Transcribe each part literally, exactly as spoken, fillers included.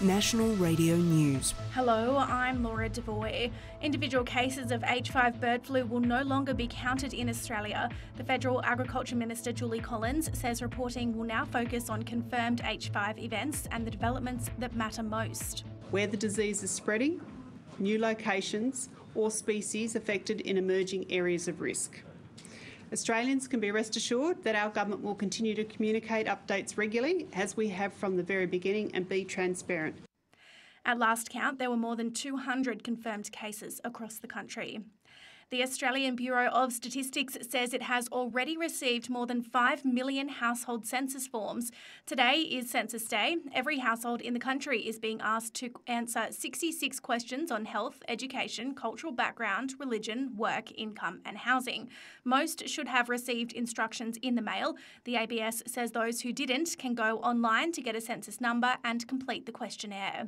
National Radio News. Hello, I'm Laura Devoy. Individual cases of H five bird flu will no longer be counted in Australia. The Federal Agriculture Minister Julie Collins says reporting will now focus on confirmed H five events and the developments that matter most. Where the disease is spreading, new locations or species affected in emerging areas of risk. Australians can be rest assured that our government will continue to communicate updates regularly, as we have from the very beginning, and be transparent. At last count, there were more than two hundred confirmed cases across the country. The Australian Bureau of Statistics says it has already received more than five million household census forms. Today is Census Day. Every household in the country is being asked to answer sixty-six questions on health, education, cultural background, religion, work, income and housing. Most should have received instructions in the mail. The A B S says those who didn't can go online to get a census number and complete the questionnaire.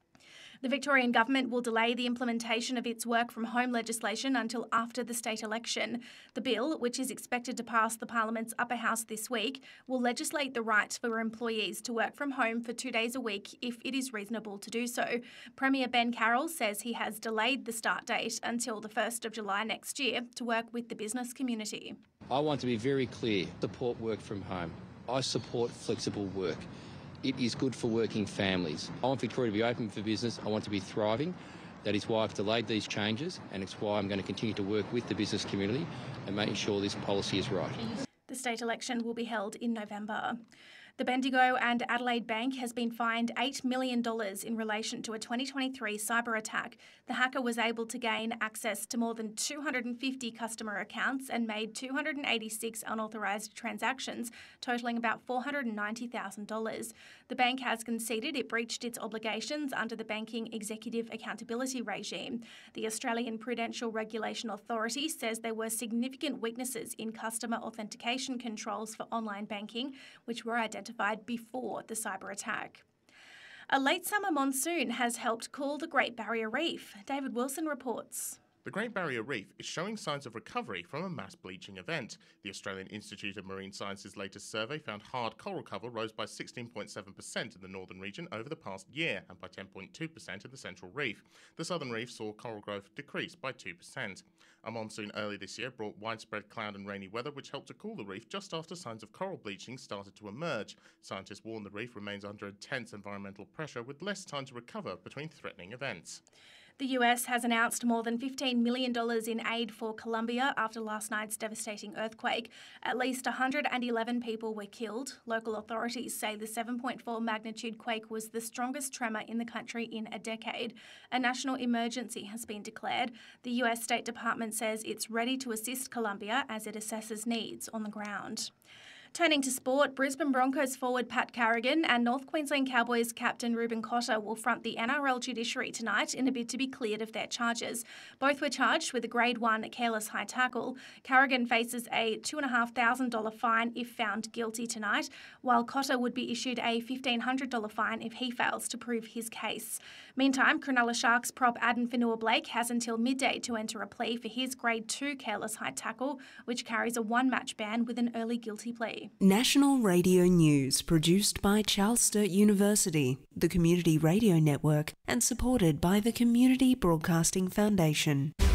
The Victorian Government will delay the implementation of its work from home legislation until after the state election. The bill, which is expected to pass the Parliament's upper house this week, will legislate the right for employees to work from home for two days a week if it is reasonable to do so. Premier Ben Carroll says he has delayed the start date until the first of July next year to work with the business community. I want to be very clear. Support work from home. I support flexible work. It is good for working families. I want Victoria to be open for business. I want to be thriving. That is why I've delayed these changes, and it's why I'm going to continue to work with the business community and making sure this policy is right. The state election will be held in November. The Bendigo and Adelaide Bank has been fined eight million dollars in relation to a twenty twenty-three cyber attack. The hacker was able to gain access to more than two hundred fifty customer accounts and made two hundred eighty-six unauthorised transactions, totalling about four hundred ninety thousand dollars. The bank has conceded it breached its obligations under the Banking Executive Accountability Regime. The Australian Prudential Regulation Authority says there were significant weaknesses in customer authentication controls for online banking, which were identified before the cyber attack. A late summer monsoon has helped cool the Great Barrier Reef. David Wilson reports. The Great Barrier Reef is showing signs of recovery from a mass bleaching event. The Australian Institute of Marine Science's latest survey found hard coral cover rose by sixteen point seven percent in the northern region over the past year and by ten point two percent in the central reef. The southern reef saw coral growth decrease by two percent. A monsoon early this year brought widespread cloud and rainy weather, which helped to cool the reef just after signs of coral bleaching started to emerge. Scientists warn the reef remains under intense environmental pressure with less time to recover between threatening events. The U S has announced more than fifteen million dollars in aid for Colombia after last night's devastating earthquake. At least one hundred eleven people were killed. Local authorities say the seven point four magnitude quake was the strongest tremor in the country in a decade. A national emergency has been declared. The U S State Department says it's ready to assist Colombia as it assesses needs on the ground. Turning to sport, Brisbane Broncos forward Pat Carrigan and North Queensland Cowboys captain Ruben Cotter will front the N R L judiciary tonight in a bid to be cleared of their charges. Both were charged with a Grade one careless high tackle. Carrigan faces a two thousand five hundred dollars fine if found guilty tonight, while Cotter would be issued a fifteen hundred dollars fine if he fails to prove his case. Meantime, Cronulla Sharks prop Adam Fanua-Blake has until midday to enter a plea for his Grade two careless high tackle, which carries a one-match ban with an early guilty plea. National Radio News, produced by Charles Sturt University, the Community Radio Network, and supported by the Community Broadcasting Foundation.